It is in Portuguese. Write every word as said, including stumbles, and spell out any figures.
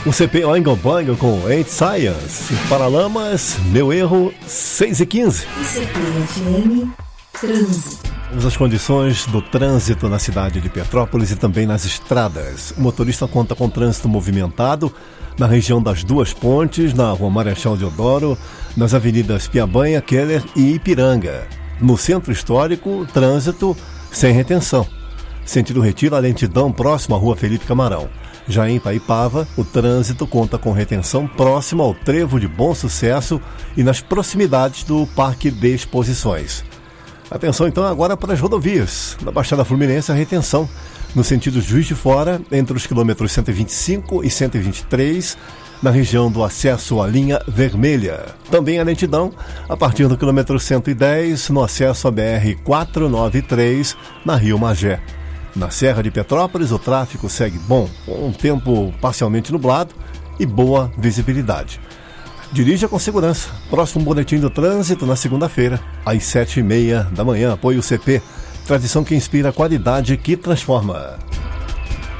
O C P Oingo Boingo com Eight Science. Paralamas, meu erro, seis e quinze. O C P F M, trânsito. As condições do trânsito na cidade de Petrópolis e também nas estradas. O motorista conta com trânsito movimentado na região das Duas Pontes, na Rua Marechal Deodoro, nas avenidas Piabanha, Keller e Ipiranga. No centro histórico, trânsito sem retenção. Sentido Retiro, a lentidão próxima à Rua Felipe Camarão. Já em Itaipava, o trânsito conta com retenção próxima ao Trevo de Bom Sucesso e nas proximidades do Parque de Exposições. Atenção então agora para as rodovias. Na Baixada Fluminense, a retenção no sentido Juiz de Fora, entre os quilômetros cento e vinte e cinco e cento e vinte e três, na região do acesso à linha vermelha. Também a lentidão a partir do quilômetro cento e dez, no acesso à B R quatrocentos e noventa e três, na Rio Magé. Na Serra de Petrópolis, o tráfego segue bom, com um tempo parcialmente nublado e boa visibilidade. Dirija com segurança. Próximo boletim do trânsito na segunda-feira, às sete e meia da manhã. Apoio C P, tradição que inspira a qualidade que transforma.